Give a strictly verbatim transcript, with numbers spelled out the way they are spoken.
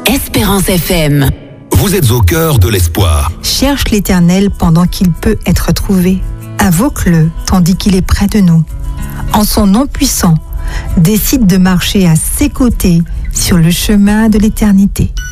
Espérance F M. Vous êtes au cœur de l'espoir. Cherche l'Éternel pendant qu'il peut être trouvé. Invoque-le tandis qu'il est près de nous. En son nom puissant, décide de marcher à ses côtés sur le chemin de l'éternité.